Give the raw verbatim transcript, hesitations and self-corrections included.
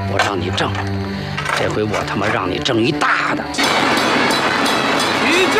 我让你挣，这回我他妈让你挣一大的。 你